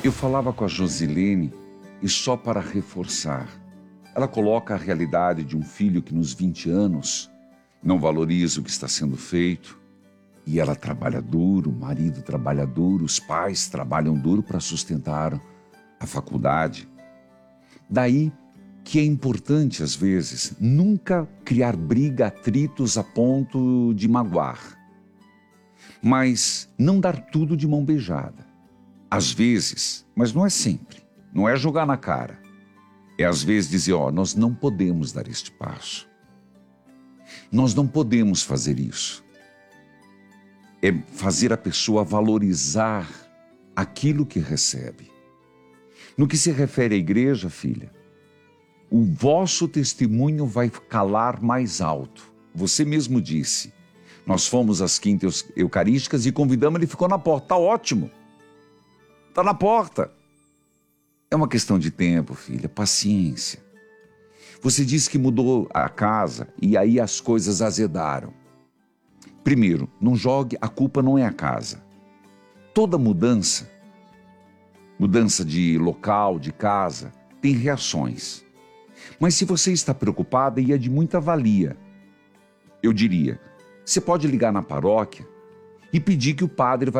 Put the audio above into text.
Eu falava com a Josilene e só para reforçar, ela coloca a realidade de um filho que nos 20 anos não valoriza o que está sendo feito e ela trabalha duro, o marido trabalha duro, os pais trabalham duro para sustentar a faculdade. Daí que é importante, às vezes, nunca criar briga, atritos a ponto de magoar, mas não dar tudo de mão beijada. Às vezes, mas não é sempre, não é jogar na cara. É às vezes dizer, nós não podemos dar este passo. Nós não podemos fazer isso. É fazer a pessoa valorizar aquilo que recebe. No que se refere à igreja, filha, o vosso testemunho vai calar mais alto. Você mesmo disse, nós fomos às quintas eucarísticas e convidamos, ele ficou na porta. Tá ótimo. Tá na porta. É uma questão de tempo, filha, paciência. Você disse que mudou a casa e aí as coisas azedaram. Primeiro, não jogue, a culpa não é a casa. Toda mudança de local, de casa, tem reações. Mas se você está preocupada e é de muita valia, eu diria, você pode ligar na paróquia e pedir que o padre